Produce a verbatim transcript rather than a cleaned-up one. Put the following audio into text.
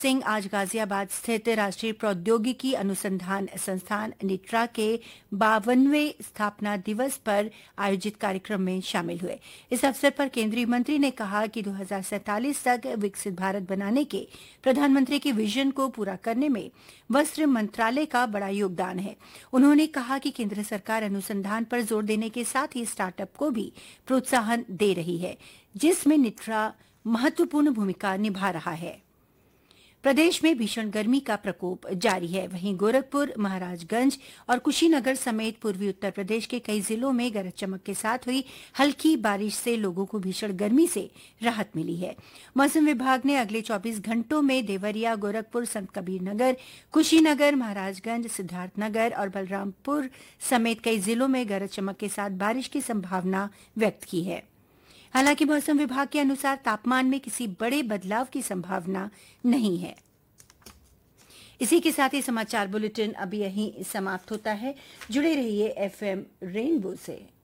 सिंह आज गाजियाबाद स्थित राष्ट्रीय प्रौद्योगिकी अनुसंधान संस्थान निट्रा के बावनवें स्थापना दिवस पर आयोजित कार्यक्रम में शामिल हुए। इस अवसर पर केंद्रीय मंत्री ने कहा कि दो हज़ार सैंतालीस तक विकसित भारत बनाने के प्रधानमंत्री के विजन को पूरा करने में वस्त्र मंत्रालय का बड़ा योगदान है। उन्होंने कहा कि केंद्र सरकार अनुसंधान पर जोर देने के साथ ही स्टार्टअप को भी प्रोत्साहन दे रही है, जिसमें निट्रा महत्वपूर्ण भूमिका निभा रहा है। प्रदेश में भीषण गर्मी का प्रकोप जारी है। वहीं गोरखपुर, महाराजगंज और कुशीनगर समेत पूर्वी उत्तर प्रदेश के कई जिलों में गरज चमक के साथ हुई हल्की बारिश से लोगों को भीषण गर्मी से राहत मिली है। मौसम विभाग ने अगले चौबीस घंटों में देवरिया, गोरखपुर, संत कबीर नगर, कुशीनगर, महाराजगंज, सिद्धार्थनगर और बलरामपुर समेत कई जिलों में गरज चमक के साथ बारिश की संभावना व्यक्त की है। हालांकि मौसम विभाग के अनुसार तापमान में किसी बड़े बदलाव की संभावना नहीं है। इसी के साथ ही समाचार बुलेटिन अब यहीं समाप्त होता है। जुड़े रहिए एफएम रेनबो से।